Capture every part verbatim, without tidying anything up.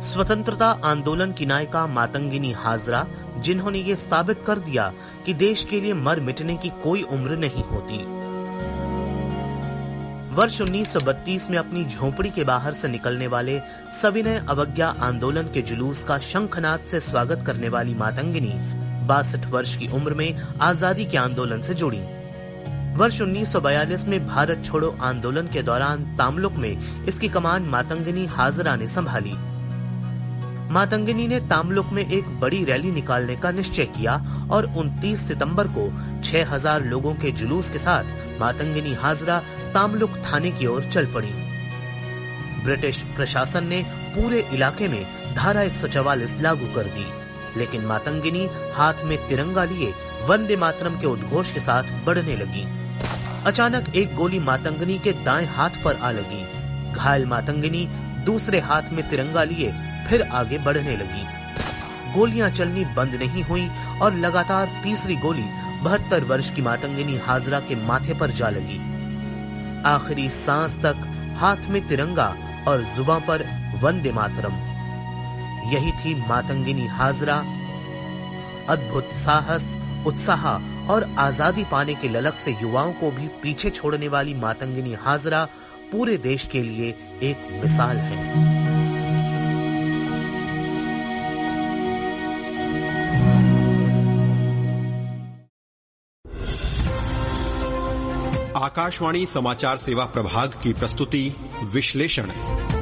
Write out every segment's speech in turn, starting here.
स्वतंत्रता आंदोलन की नायिका मातंगिनी हाजरा, जिन्होंने ये साबित कर दिया कि देश के लिए मर मिटने की कोई उम्र नहीं होती। वर्ष उन्नीस सौ बत्तीस में अपनी झोपड़ी के बाहर से निकलने वाले सविनय अवज्ञा आंदोलन के जुलूस का शंखनाद से स्वागत करने वाली मातंगिनी बासठ वर्ष की उम्र में आजादी के आंदोलन से जुड़ी। वर्ष उन्नीस सौ बयालीस में भारत छोड़ो आंदोलन के दौरान तामलुक में इसकी कमान मातंगिनी हाजरा ने संभाली। मातंगिनी ने तामलुक में एक बड़ी रैली निकालने का निश्चय किया और उनतीस सितंबर को छह हज़ार लोगों के जुलूस के साथ मातंगिनी हाजरा तामलुक थाने की ओर चल पड़ी। ब्रिटिश प्रशासन ने पूरे इलाके में धारा एक सौ चवालीस लागू कर दी, लेकिन मातंगिनी हाथ में तिरंगा लिए वंदे मातरम के उद्घोष के साथ बढ़ने लगी। अचानक एक गोली मातंगिनी के दाएं हाथ पर आ लगी। घायल मातंगिनी दूसरे हाथ में तिरंगा लिए फिर आगे बढ़ने लगी। गोलियां चलनी बंद नहीं हुई और लगातार तीसरी गोली बहत्तर वर्ष की मातंगिनी हाजरा के माथे पर जा लगी। आखिरी सांस तक हाथ में तिरंगा और जुबान पर वंदे मातरम। यही थी मातंगिनी हाजरा। अद्भुत साहस, उत्साह और आजादी पाने के ललक से युवाओं को भी पीछे छोड़ने वाली मातंगिनी हाजरा पूरे देश के लिए एक मिसाल है। आकाशवाणी समाचार सेवा प्रभाग की प्रस्तुति विश्लेषण।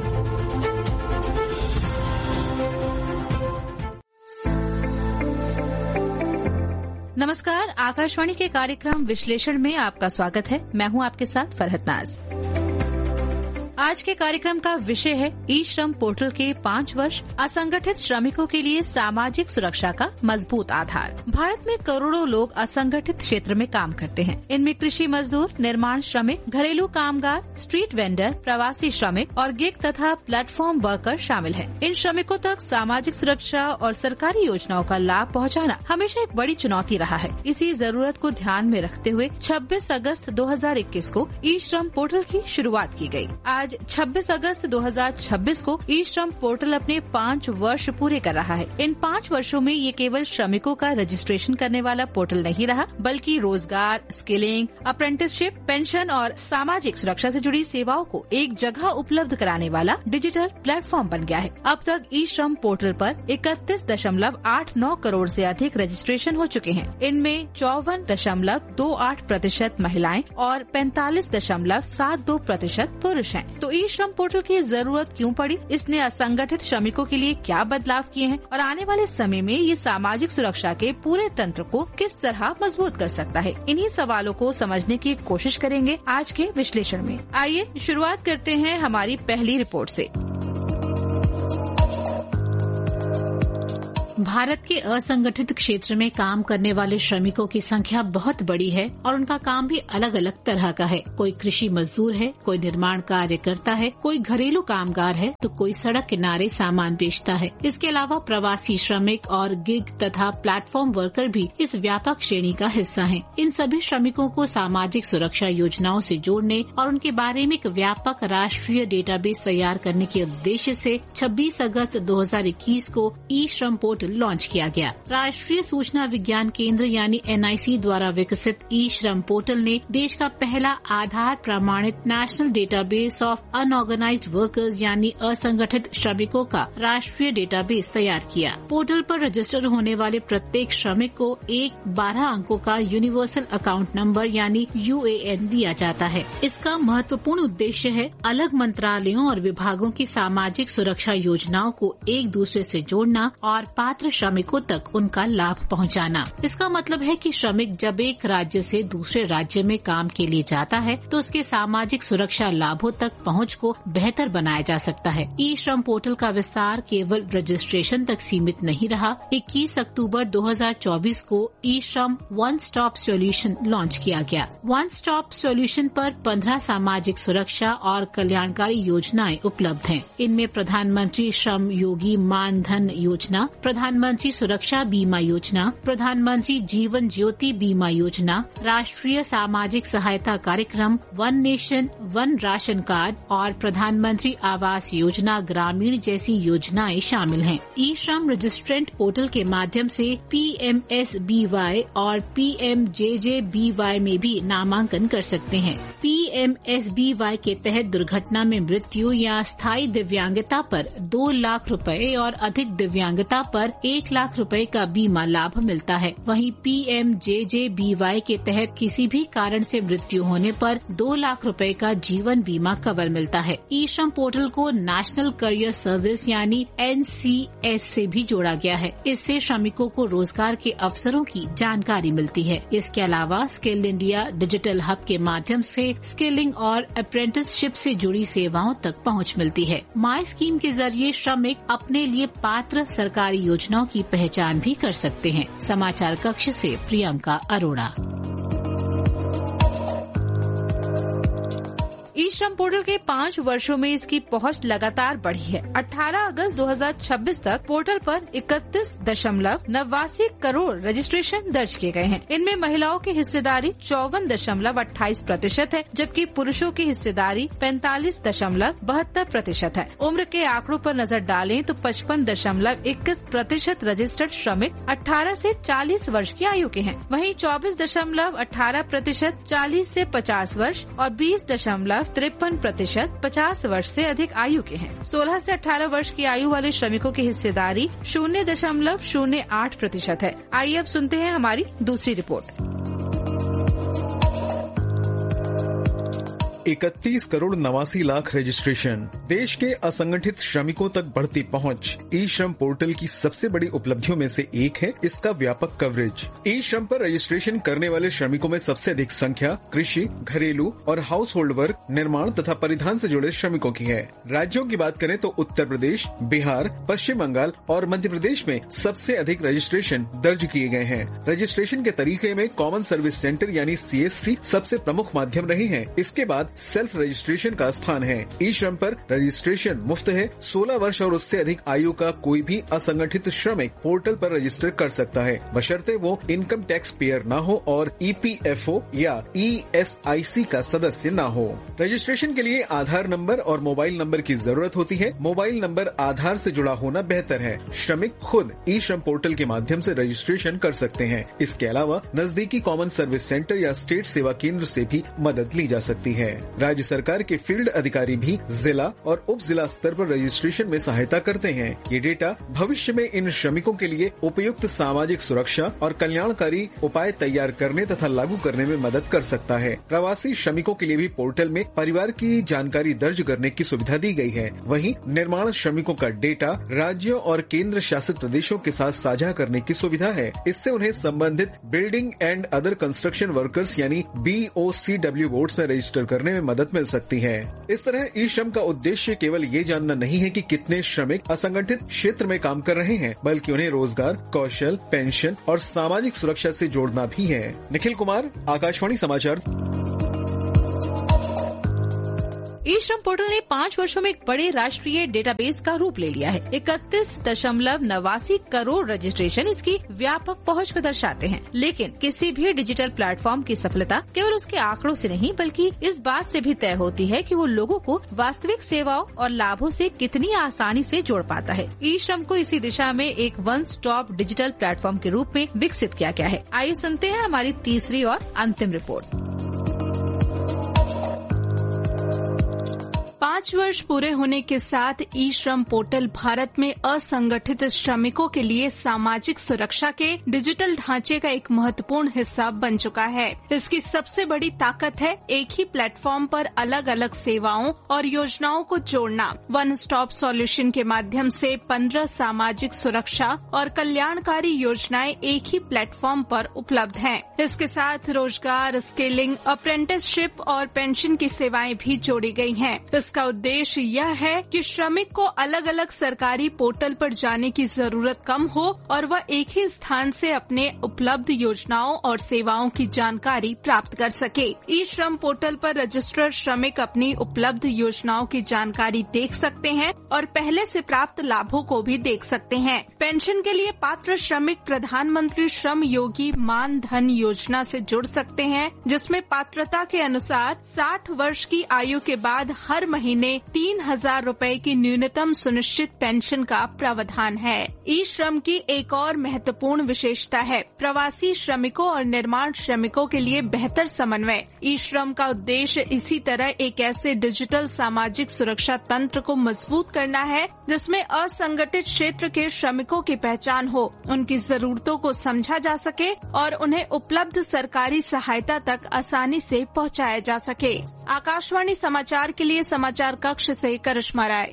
नमस्कार, आकाशवाणी के कार्यक्रम विश्लेषण में आपका स्वागत है। मैं हूं आपके साथ फरहत नाज। आज के कार्यक्रम का विषय है ई श्रम पोर्टल के पाँच वर्ष, असंगठित श्रमिकों के लिए सामाजिक सुरक्षा का मजबूत आधार। भारत में करोड़ों लोग असंगठित क्षेत्र में काम करते हैं। इनमें कृषि मजदूर, निर्माण श्रमिक, घरेलू कामगार, स्ट्रीट वेंडर, प्रवासी श्रमिक और गिग तथा प्लेटफॉर्म वर्कर शामिल हैं। इन श्रमिकों तक सामाजिक सुरक्षा और सरकारी योजनाओं का लाभ पहुंचाना हमेशा एक बड़ी चुनौती रहा है। इसी जरूरत को ध्यान में रखते हुए छब्बीस अगस्त दो हज़ार इक्कीस को ई श्रम पोर्टल की शुरुआत की गई। आज छब्बीस अगस्त दो हज़ार छब्बीस को ई श्रम पोर्टल अपने पाँच वर्ष पूरे कर रहा है। इन पाँच वर्षों में ये केवल श्रमिकों का रजिस्ट्रेशन करने वाला पोर्टल नहीं रहा, बल्कि रोजगार, स्किलिंग, अप्रेंटिसशिप, पेंशन और सामाजिक सुरक्षा से जुड़ी सेवाओं को एक जगह उपलब्ध कराने वाला डिजिटल प्लेटफॉर्म बन गया है। अब तक ई श्रम पोर्टल पर इकतीस दशमलव आठ नौ करोड़ से अधिक रजिस्ट्रेशन हो चुके हैं। इनमें चौवन दशमलव दो आठ प्रतिशत महिलाएं और पैंतालीस दशमलव सात दो प्रतिशत पुरुष हैं। तो ई श्रम पोर्टल की जरूरत क्यों पड़ी? इसने असंगठित श्रमिकों के लिए क्या बदलाव किए हैं और आने वाले समय में ये सामाजिक सुरक्षा के पूरे तंत्र को किस तरह मजबूत कर सकता है? इन्हीं सवालों को समझने की कोशिश करेंगे आज के विश्लेषण में। आइए शुरुआत करते हैं हमारी पहली रिपोर्ट से। भारत के असंगठित क्षेत्र में काम करने वाले श्रमिकों की संख्या बहुत बड़ी है और उनका काम भी अलग अलग तरह का है। कोई कृषि मजदूर है, कोई निर्माण कार्य करता है, कोई घरेलू कामगार है, तो कोई सड़क किनारे सामान बेचता है। इसके अलावा प्रवासी श्रमिक और गिग तथा प्लेटफॉर्म वर्कर भी इस व्यापक श्रेणी का हिस्सा हैं। इन सभी श्रमिकों को सामाजिक सुरक्षा योजनाओं से जोड़ने और उनके बारे में एक व्यापक राष्ट्रीय डेटाबेस तैयार करने के उद्देश्य से छब्बीस अगस्त दो हज़ार इक्कीस को ई श्रम पोर्टल लॉन्च किया गया। राष्ट्रीय सूचना विज्ञान केंद्र यानी एन आई सी द्वारा विकसित ई श्रम पोर्टल ने देश का पहला आधार प्रमाणित national database of unorganised workers यानी असंगठित श्रमिकों का राष्ट्रीय डेटाबेस तैयार किया। पोर्टल पर रजिस्टर होने वाले प्रत्येक श्रमिक को एक बारह अंकों का यूनिवर्सल अकाउंट नंबर यानी यू ए एन दिया जाता है। इसका महत्वपूर्ण उद्देश्य है अलग मंत्रालयों और विभागों की सामाजिक सुरक्षा योजनाओं को एक दूसरे से जोड़ना और पात्र श्रमिकों तक उनका लाभ पहुंचाना। इसका मतलब है कि श्रमिक जब एक राज्य से दूसरे राज्य में काम के लिए जाता है तो उसके सामाजिक सुरक्षा लाभों तक पहुंच को बेहतर बनाया जा सकता है। ई श्रम पोर्टल का विस्तार केवल रजिस्ट्रेशन तक सीमित नहीं रहा। इक्कीस अक्टूबर दो हज़ार चौबीस को ई श्रम वन स्टॉप सॉल्यूशन लॉन्च किया गया। वन स्टॉप सॉल्यूशन पर पंद्रह सामाजिक सुरक्षा और कल्याणकारी योजनाएं उपलब्ध हैं। इनमें प्रधानमंत्री श्रम योगी मान धन योजना, प्रधान प्रधानमंत्री सुरक्षा बीमा योजना, प्रधानमंत्री जीवन ज्योति बीमा योजना, राष्ट्रीय सामाजिक सहायता कार्यक्रम, one nation one ration card और प्रधानमंत्री आवास योजना ग्रामीण जैसी योजनाएं शामिल हैं। ई श्रम रजिस्ट्रेंट पोर्टल के माध्यम से P M S B Y और पी एम जे जे बी वाई में भी नामांकन कर सकते हैं। P M S B Y के तहत दुर्घटना में मृत्यु या स्थायी दिव्यांगता पर दो लाख रुपए और अधिक दिव्यांगता पर एक लाख रुपए का बीमा लाभ मिलता है। वहीं पी एम जे जे बी वाई के तहत किसी भी कारण से मृत्यु होने पर दो लाख रुपए का जीवन बीमा कवर मिलता है। ई श्रम पोर्टल को नेशनल करियर सर्विस यानी एन सी एस से भी जोड़ा गया है। इससे श्रमिकों को रोजगार के अवसरों की जानकारी मिलती है। इसके अलावा स्किल इंडिया डिजिटल हब के माध्यम से स्किलिंग और अप्रेंटिसशिप से जुड़ी सेवाओं तक पहुंच मिलती है। माई स्कीम के जरिए श्रमिक अपने लिए पात्र सरकारी योजनाओं की पहचान भी कर सकते हैं। समाचार कक्ष से प्रियंका अरोड़ा। ई श्रम पोर्टल के पाँच वर्षों में इसकी पहुंच लगातार बढ़ी है। अठारह अगस्त दो हज़ार छब्बीस तक पोर्टल पर इकतीस दशमलव नवासी करोड़ रजिस्ट्रेशन दर्ज किए गए हैं। इनमें महिलाओं की हिस्सेदारी चौवन दशमलव अट्ठाईस प्रतिशत है, जबकि पुरुषों की हिस्सेदारी पैंतालीस दशमलव बहत्तर प्रतिशत है। उम्र के आंकड़ों पर नजर डालें तो पचपन दशमलव इक्कीस प्रतिशत रजिस्टर्ड श्रमिक अठारह से चालीस वर्ष की आयु के हैं। वहीं चौबीस दशमलव अठारह प्रतिशत चालीस से पचास वर्ष और बीस दशमलव तिरपन प्रतिशत पचास वर्ष से अधिक आयु के हैं। सोलह से अठारह वर्ष की आयु वाले श्रमिकों की हिस्सेदारी शून्य दशमलव शून्य आठ प्रतिशत है। आइए अब सुनते हैं हमारी दूसरी रिपोर्ट। इकतीस करोड़ नवासी लाख रजिस्ट्रेशन। देश के असंगठित श्रमिकों तक बढ़ती पहुंच ई श्रम पोर्टल की सबसे बड़ी उपलब्धियों में से एक है इसका व्यापक कवरेज। ई श्रम पर रजिस्ट्रेशन करने वाले श्रमिकों में सबसे अधिक संख्या कृषि, घरेलू और हाउस होल्ड वर्क, निर्माण तथा परिधान से जुड़े श्रमिकों की है। राज्यों की बात करें तो उत्तर प्रदेश, बिहार, पश्चिम बंगाल और मध्य प्रदेश में सबसे अधिक रजिस्ट्रेशन दर्ज किए गए हैं। रजिस्ट्रेशन के तरीके में कॉमन सर्विस सेंटर यानी सी एस सी सबसे प्रमुख माध्यम रहे हैं। इसके बाद सेल्फ रजिस्ट्रेशन का स्थान है। ई श्रम पर रजिस्ट्रेशन मुफ्त है। सोलह वर्ष और उससे अधिक आयु का कोई भी असंगठित श्रमिक पोर्टल पर रजिस्टर कर सकता है, बशर्ते वो इनकम टैक्स पेयर न हो और ई पी एफ ओ या ई एस आई सी का सदस्य न हो। रजिस्ट्रेशन के लिए आधार नंबर और मोबाइल नंबर की जरूरत होती है। मोबाइल नंबर आधार से जुड़ा होना बेहतर है। श्रमिक खुद ई श्रम पोर्टल के माध्यम से रजिस्ट्रेशन कर सकते हैं। इसके अलावा नजदीकी कॉमन सर्विस सेंटर या स्टेट सेवा केंद्र से भी मदद ली जा सकती है। राज्य सरकार के फील्ड अधिकारी भी जिला और उप जिला स्तर पर रजिस्ट्रेशन में सहायता करते हैं। ये डेटा भविष्य में इन श्रमिकों के लिए उपयुक्त सामाजिक सुरक्षा और कल्याणकारी उपाय तैयार करने तथा लागू करने में मदद कर सकता है। प्रवासी श्रमिकों के लिए भी पोर्टल में परिवार की जानकारी दर्ज करने की सुविधा दी गई है। वहीं निर्माण श्रमिकों का डेटा राज्यों और केंद्र शासित प्रदेशों के साथ साझा करने की सुविधा है। इससे उन्हें संबंधित building and other construction workers यानी B O C W boards में रजिस्टर करने में मदद मिल सकती है। इस तरह ई श्रम का उद्देश्य केवल ये जानना नहीं है कि कितने श्रमिक असंगठित क्षेत्र में काम कर रहे हैं, बल्कि उन्हें रोजगार, कौशल, पेंशन और सामाजिक सुरक्षा से जोड़ना भी है। निखिल कुमार, आकाशवाणी समाचार। ई श्रम पोर्टल ने पाँच वर्षों में एक बड़े राष्ट्रीय डेटाबेस का रूप ले लिया है। इकतीस दशमलव नवासी करोड़ रजिस्ट्रेशन इसकी व्यापक पहुंच को दर्शाते हैं। लेकिन किसी भी डिजिटल प्लेटफॉर्म की सफलता केवल उसके आंकड़ों से नहीं, बल्कि इस बात से भी तय होती है कि वो लोगों को वास्तविक सेवाओं और लाभों से कितनी आसानी से जोड़ पाता है। ई श्रम को इसी दिशा में एक वन स्टॉप डिजिटल प्लेटफॉर्म के रूप में विकसित किया गया है। आइए सुनते हैं हमारी तीसरी और अंतिम रिपोर्ट। पाँच वर्ष पूरे होने के साथ ई श्रम पोर्टल भारत में असंगठित श्रमिकों के लिए सामाजिक सुरक्षा के डिजिटल ढांचे का एक महत्वपूर्ण हिस्सा बन चुका है। इसकी सबसे बड़ी ताकत है एक ही प्लेटफॉर्म पर अलग अलग सेवाओं और योजनाओं को जोड़ना। वन स्टॉप सॉल्यूशन के माध्यम से पंद्रह सामाजिक सुरक्षा और कल्याणकारी योजनाएं एक ही प्लेटफॉर्म पर उपलब्ध हैं। इसके साथ रोजगार, स्किलिंग, अप्रेंटिसशिप और पेंशन की सेवाएं भी जोड़ी गई हैं। इसका उद्देश्य यह है कि श्रमिक को अलग अलग सरकारी पोर्टल पर जाने की जरूरत कम हो और वह एक ही स्थान से अपने उपलब्ध योजनाओं और सेवाओं की जानकारी प्राप्त कर सके। ई श्रम पोर्टल पर रजिस्टर्ड श्रमिक अपनी उपलब्ध योजनाओं की जानकारी देख सकते हैं और पहले से प्राप्त लाभों को भी देख सकते हैं। पेंशन के लिए पात्र श्रमिक प्रधानमंत्री श्रम योगी मान धन योजना से जुड़ सकते हैं, जिसमें पात्रता के अनुसार साठ वर्ष की आयु के बाद हर महीने तीन हजार रूपए की न्यूनतम सुनिश्चित पेंशन का प्रावधान है। ई श्रम की एक और महत्वपूर्ण विशेषता है प्रवासी श्रमिकों और निर्माण श्रमिकों के लिए बेहतर समन्वय। ई श्रम का उद्देश्य इसी तरह एक ऐसे डिजिटल सामाजिक सुरक्षा तंत्र को मजबूत करना है जिसमें असंगठित क्षेत्र के श्रमिकों की पहचान हो, उनकी जरूरतों को समझा जा सके और उन्हें उपलब्ध सरकारी सहायता तक आसानी से पहुंचाया जा सके। आकाशवाणी समाचार के लिए समाचार कक्ष से करिश्मा राय।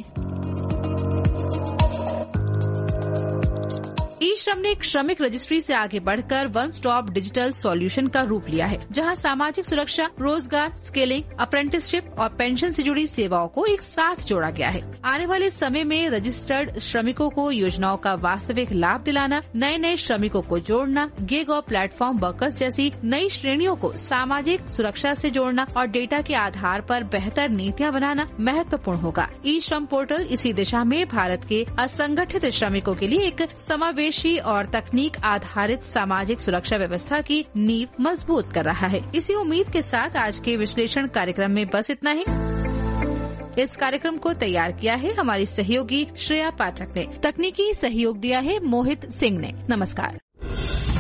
ई श्रम ने एक श्रमिक रजिस्ट्री से आगे बढ़कर वन स्टॉप डिजिटल सॉल्यूशन का रूप लिया है, जहां सामाजिक सुरक्षा, रोजगार, स्किलिंग, अप्रेंटिसशिप और पेंशन से जुड़ी सेवाओं को एक साथ जोड़ा गया है। आने वाले समय में रजिस्टर्ड श्रमिकों को योजनाओं का वास्तविक लाभ दिलाना, नए नए श्रमिकों को जोड़ना, गिग और प्लेटफॉर्म वर्कर्स जैसी नई श्रेणियों को सामाजिक सुरक्षा से जोड़ना और डेटा के आधार पर बेहतर नीतियाँ बनाना महत्वपूर्ण होगा। ई श्रम पोर्टल इसी दिशा में भारत के असंगठित श्रमिकों के लिए एक समावेशी और तकनीक आधारित सामाजिक सुरक्षा व्यवस्था की नींव मजबूत कर रहा है। इसी उम्मीद के साथ आज के विश्लेषण कार्यक्रम में बस इतना ही। इस कार्यक्रम को तैयार किया है हमारी सहयोगी श्रेया पाठक ने, तकनीकी सहयोग दिया है मोहित सिंह ने। नमस्कार।